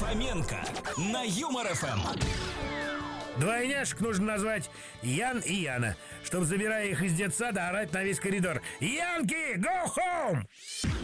Фоменко на Юмор ФМ. Двойняшек нужно назвать Ян и Яна, чтобы, забирая их из детсада, орать на весь коридор: «Янки, go home!»